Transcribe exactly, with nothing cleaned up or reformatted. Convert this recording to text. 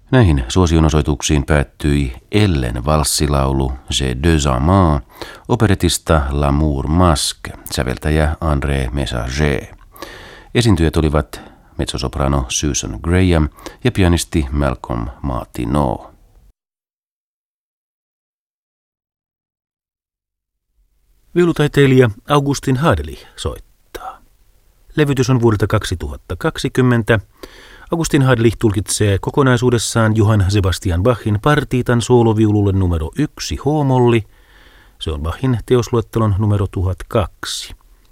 Näihin suosionosoituksiin päättyi Ellen valssilaulu J'ai deux amants operetista L'amour masque, säveltäjä André Messager. Esiintyjät olivat mezzosoprano Susan Graham ja pianisti Malcolm Martineau. Viulutaiteilija Augustin Hadeli soittaa. Levytys on vuodelta kaksituhattakaksikymmentä. Augustin Hadeli tulkitsee kokonaisuudessaan Johann Sebastian Bachin partiitan sooloviululle numero yksi H-molli. Se on Bachin teosluettelon numero tuhat kaksi.